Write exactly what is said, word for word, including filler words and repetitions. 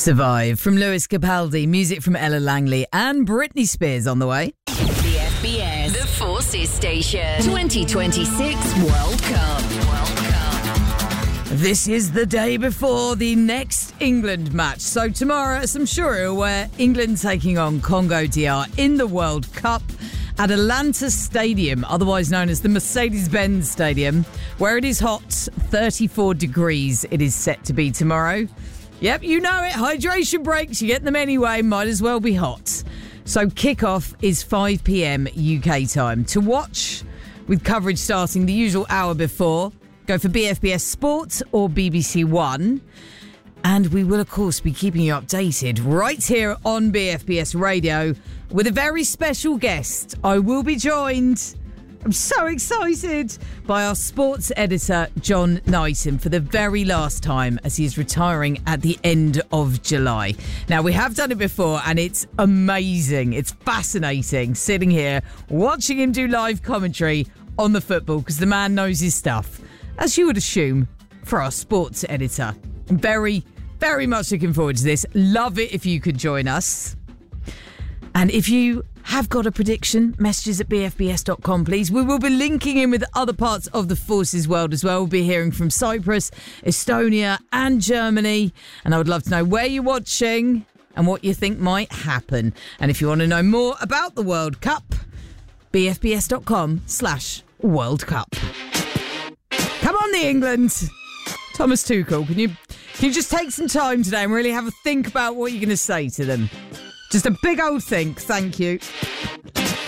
Survive from Lewis Capaldi, music from Ella Langley and Britney Spears on the way. B F B S, the Forces Station, twenty twenty-six World Cup. World Cup. This is the day before the next England match. So tomorrow, as I'm sure you're aware, England taking on Congo D R in the World Cup at Atlanta Stadium, otherwise known as the Mercedes-Benz Stadium, where it is hot, thirty-four degrees it is set to be tomorrow. Yep, you know it. Hydration breaks, you get them anyway. Might as well be hot. So kickoff is five p.m. U K time. To watch, with coverage starting the usual hour before, go for B F B S Sport or B B C One. And we will, of course, be keeping you updated right here on B F B S Radio with a very special guest. I will be joined, I'm so excited, by our sports editor, John Knighton, for the very last time as he is retiring at the end of July. Now, we have done it before and it's amazing. It's fascinating sitting here watching him do live commentary on the football because the man knows his stuff, as you would assume, for our sports editor. I'm very, very much looking forward to this. Love it if you could join us. And if you have got a prediction, messages at b f b s dot com, please. We will be linking in with other parts of the Forces world as well. We'll be hearing from Cyprus, Estonia and Germany. And I would love to know where you're watching and what you think might happen. And if you want to know more about the World Cup, b f b s dot com slash World Cup. Come on, the England. Thomas Tuchel, can you, can you just take some time today and really have a think about what you're going to say to them? Just a big old think. Thank you.